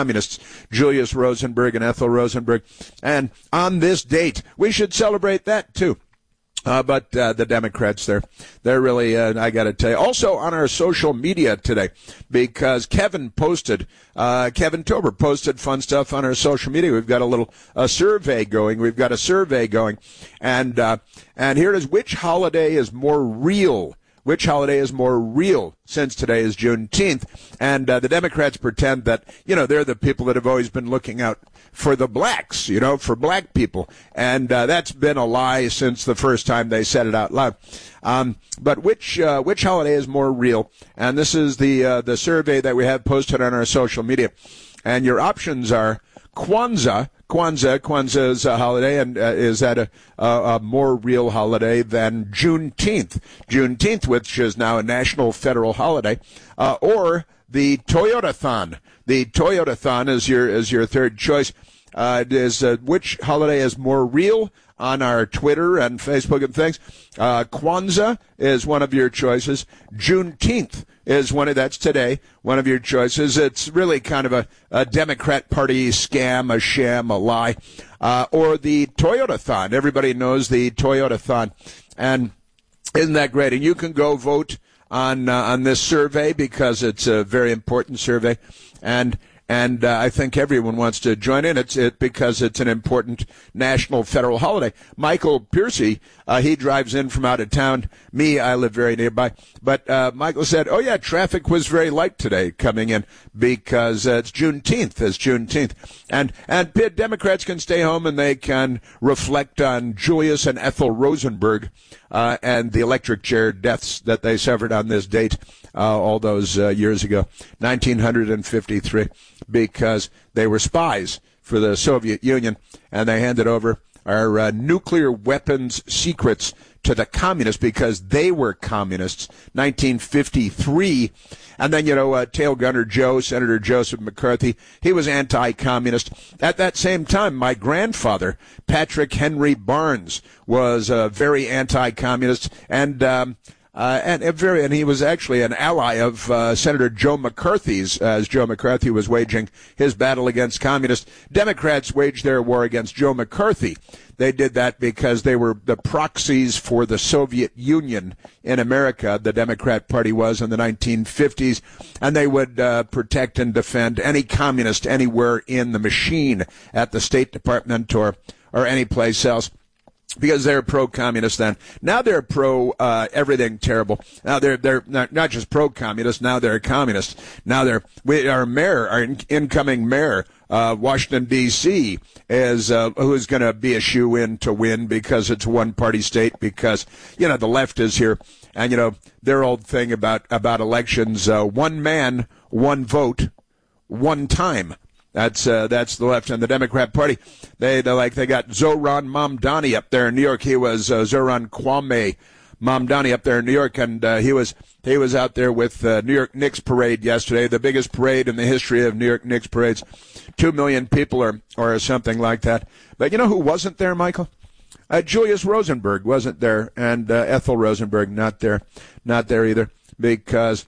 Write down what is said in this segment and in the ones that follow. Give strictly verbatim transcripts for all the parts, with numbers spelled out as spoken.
communists, Julius Rosenberg and Ethel Rosenberg. And on this date, we should celebrate that, too. Uh, but uh, the Democrats, they're, they're really, uh, I got to tell you. Also on our social media today, because Kevin posted, uh, Kevin Tober posted fun stuff on our social media. We've got a little a survey going. We've got a survey going. And, uh, and here it is. Which holiday is more real? Which holiday is more real since today is Juneteenth? And uh, the Democrats pretend that, you know, they're the people that have always been looking out for the blacks, you know, for black people. And uh, that's been a lie since the first time they said it out loud. Um, but which uh, which holiday is more real? And this is the uh, the survey that we have posted on our social media. And your options are Kwanzaa. Kwanzaa, Kwanzaa is a holiday, and uh, is that a, a, a more real holiday than Juneteenth? Juneteenth, which is now a national federal holiday, uh, or the Toyotathon. The Toyotathon is your is your third choice. Uh, is uh, which holiday is more real on our Twitter and Facebook and things? Uh, Kwanzaa is one of your choices. Juneteenth is one of, that's today, one of your choices. It's really kind of a, a Democrat Party scam, a sham, a lie. Uh, or the Toyotathon. Everybody knows the Toyotathon. And isn't that great? And you can go vote on, uh, on this survey because it's a very important survey. And And uh, I think everyone wants to join in. It's it because it's an important national federal holiday. Michael Piercy, uh, he drives in from out of town. Me, I live very nearby. But uh, Michael said, oh, yeah, traffic was very light today coming in because uh, it's Juneteenth. It's Juneteenth. And, and Democrats can stay home and they can reflect on Julius and Ethel Rosenberg uh, and the electric chair deaths that they suffered on this date uh, all those uh, years ago, nineteen fifty-three. Because they were spies for the Soviet Union, and they handed over our uh, nuclear weapons secrets to the communists because they were communists, nineteen fifty-three. And then, you know, uh, Tail Gunner Joe, Senator Joseph McCarthy, he was anti-communist. At that same time, my grandfather, Patrick Henry Barnes, was uh, very anti-communist, and um Uh, and, and very, and he was actually an ally of uh, Senator Joe McCarthy's, as Joe McCarthy was waging his battle against communists. Democrats waged their war against Joe McCarthy. They did that because they were the proxies for the Soviet Union in America, the Democrat Party was in the nineteen fifties, and they would uh, protect and defend any communist anywhere in the machine at the State Department or, or any place else. Because they're pro-communist then. Now they're pro uh, everything terrible. Now they're they're not, not just pro-communist. Now they're communists. Now they're we, our mayor, our in, incoming mayor, uh, Washington D C is uh, who's going to be a shoe-in to win because it's a one-party state. Because you know the left is here, and you know their old thing about about elections: uh, one man, one vote, one time. That's uh, that's the left and the Democrat Party. They like they got Zohran Mamdani up there in New York. He was uh, Zohran Kwame Mamdani up there in New York, and uh, he was he was out there with uh, New York Knicks parade yesterday, the biggest parade in the history of New York Knicks parades. Two million people or or something like that. But you know who wasn't there, Michael? Uh, Julius Rosenberg wasn't there, and uh, Ethel Rosenberg not there, not there either, because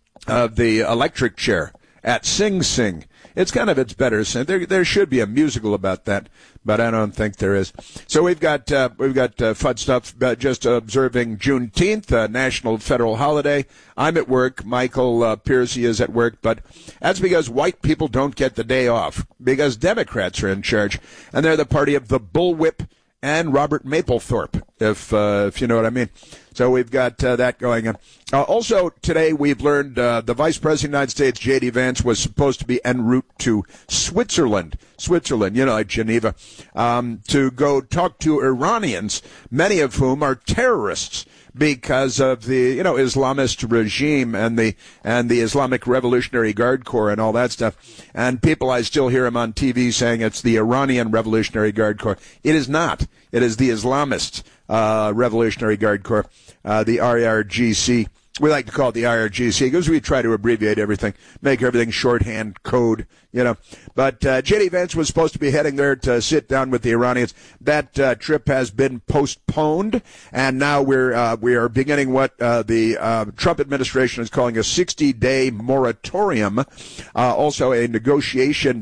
of the electric chair at Sing Sing. It's kind of its better. There, there should be a musical about that, but I don't think there is. So we've got uh, we've got uh, fun stuff. Uh, just observing Juneteenth, a national federal holiday. I'm at work. Michael uh, Piercy is at work, but that's because white people don't get the day off because Democrats are in charge, and they're the party of the bullwhip and Robert Mapplethorpe, if uh, if you know what I mean. So we've got uh, that going on. Uh, also, today we've learned uh, the Vice President of the United States, J D. Vance, was supposed to be en route to Switzerland, Switzerland, you know, like Geneva, um, to go talk to Iranians, many of whom are terrorists because of the, you know, Islamist regime and the and the Islamic Revolutionary Guard Corps and all that stuff. And people, I still hear them on T V saying it's the Iranian Revolutionary Guard Corps. It is not. It is the Islamist uh, Revolutionary Guard Corps, uh, the I R G C. We like to call it the I R G C because we try to abbreviate everything, make everything shorthand code, you know. But uh, J D. Vance was supposed to be heading there to sit down with the Iranians. That uh, trip has been postponed, and now we're uh, we are beginning what uh, the uh, Trump administration is calling a sixty-day moratorium, uh, also a negotiation